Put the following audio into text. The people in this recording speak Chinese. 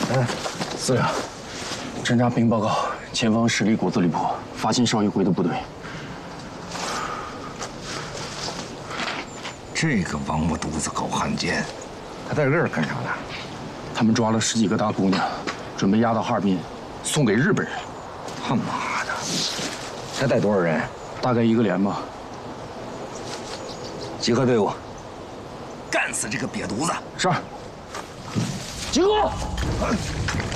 司令，侦察兵报告，前方10里果子里坡发现邵玉辉的部队。 这个王八犊子搞汉奸，他在这儿干啥呢？ 他们抓了10几个大姑娘，准备押到哈尔滨，送给日本人。 他妈的！他带多少人？ 大概1个连吧。 集合队伍，干死这个瘪犊子！ 是。集合。